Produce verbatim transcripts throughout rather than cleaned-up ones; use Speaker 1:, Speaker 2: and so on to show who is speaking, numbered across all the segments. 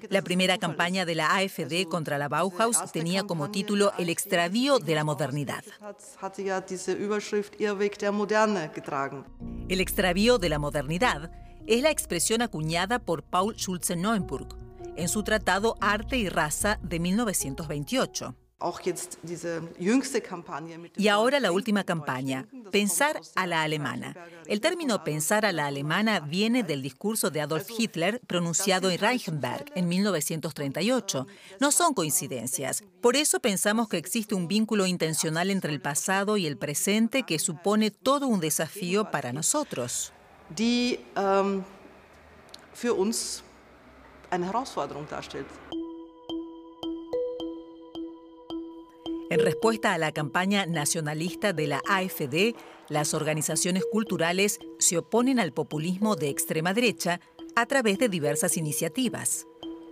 Speaker 1: La primera campaña de la AfD contra la Bauhaus tenía como título El extravío de la modernidad. El extravío de la modernidad es la expresión acuñada por Paul Schulze-Neuburg en su tratado Arte y Raza de mil novecientos veintiocho. Y ahora la última campaña, Pensar a la alemana. El término pensar a la alemana viene del discurso de Adolf Hitler pronunciado en Reichenberg en mil novecientos treinta y ocho. No son coincidencias. Por eso pensamos que existe un vínculo intencional entre el pasado y el presente que supone todo un desafío para nosotros.
Speaker 2: Die um, für uns eine Herausforderung darstellt.
Speaker 1: En respuesta a la campaña nacionalista de la AfD, las organizaciones culturales se oponen al populismo de extrema derecha a través de diversas iniciativas.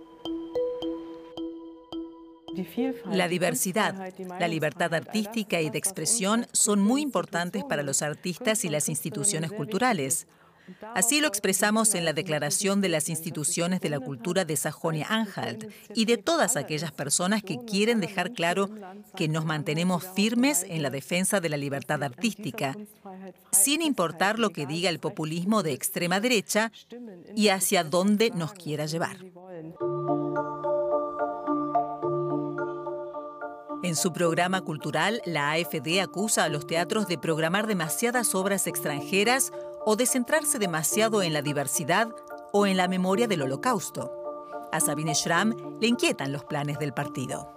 Speaker 1: La diversidad, la libertad artística y de expresión son muy importantes para los artistas y las instituciones culturales. Así lo expresamos en la Declaración de las Instituciones de la Cultura de Sajonia-Anhalt y de todas aquellas personas que quieren dejar claro que nos mantenemos firmes en la defensa de la libertad artística, sin importar lo que diga el populismo de extrema derecha y hacia dónde nos quiera llevar. En su programa cultural, la AfD acusa a los teatros de programar demasiadas obras extranjeras o de centrarse demasiado en la diversidad o en la memoria del Holocausto. A Sabine Schramm le inquietan los planes del partido.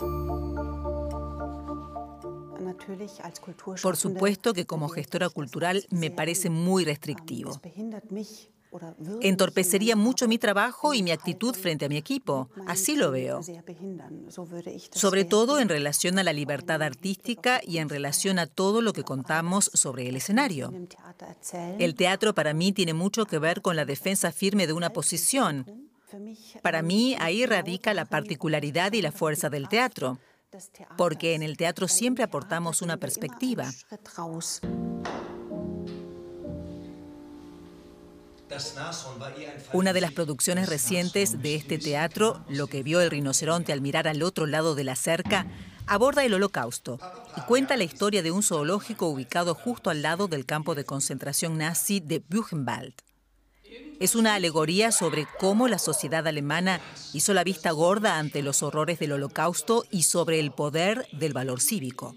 Speaker 1: Por supuesto que como gestora cultural me parece muy restrictivo. Entorpecería mucho mi trabajo y mi actitud frente a mi equipo. Así lo veo. Sobre todo en relación a la libertad artística y en relación a todo lo que contamos sobre el escenario. El teatro para mí tiene mucho que ver con la defensa firme de una posición. Para mí ahí radica la particularidad y la fuerza del teatro, porque en el teatro siempre aportamos una perspectiva. Una de las producciones recientes de este teatro, Lo que vio el rinoceronte al mirar al otro lado de la cerca, aborda el Holocausto y cuenta la historia de un zoológico ubicado justo al lado del campo de concentración nazi de Buchenwald. Es una alegoría sobre cómo la sociedad alemana hizo la vista gorda ante los horrores del Holocausto y sobre el poder del valor cívico.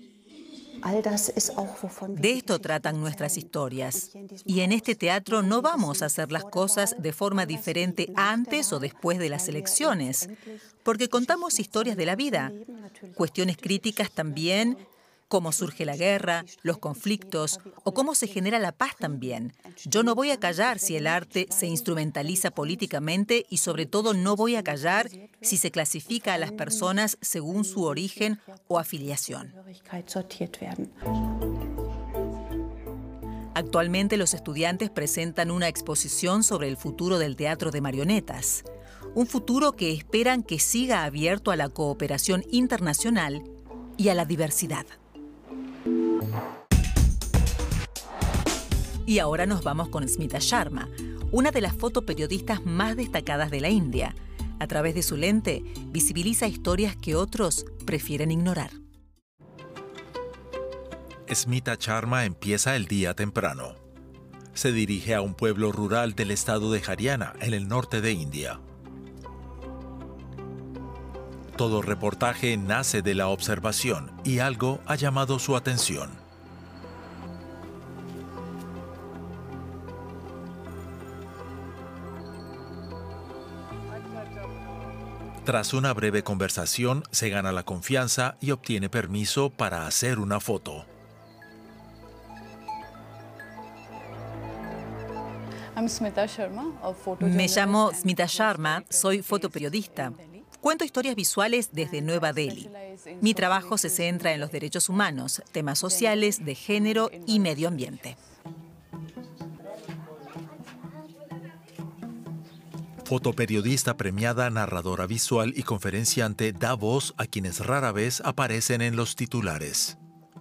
Speaker 1: De esto tratan nuestras historias. Y en este teatro no vamos a hacer las cosas de forma diferente antes o después de las elecciones, porque contamos historias de la vida, cuestiones críticas también, cómo surge la guerra, los conflictos o cómo se genera la paz también. Yo no voy a callar si el arte se instrumentaliza políticamente y sobre todo no voy a callar si se clasifica a las personas según su origen o afiliación. Actualmente los estudiantes presentan una exposición sobre el futuro del teatro de marionetas. Un futuro que esperan que siga abierto a la cooperación internacional y a la diversidad. Y ahora nos vamos con Smita Sharma, una de las fotoperiodistas más destacadas de la India. A través de su lente, visibiliza historias que otros prefieren ignorar.
Speaker 3: Smita Sharma empieza el día temprano. Se dirige a un pueblo rural del estado de Haryana, en el norte de India. Todo reportaje nace de la observación y algo ha llamado su atención. Tras una breve conversación, se gana la confianza y obtiene permiso para hacer una foto.
Speaker 1: Me llamo Smita Sharma, soy fotoperiodista. Cuento historias visuales desde Nueva Delhi. Mi trabajo se centra en los derechos humanos, temas sociales, de género y medio ambiente.
Speaker 3: Fotoperiodista premiada, narradora visual y conferenciante, da voz a quienes rara vez aparecen en los titulares.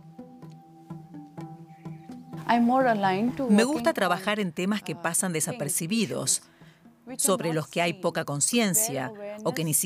Speaker 1: Me gusta trabajar en temas que pasan desapercibidos, sobre los que hay poca conciencia o que ni siquiera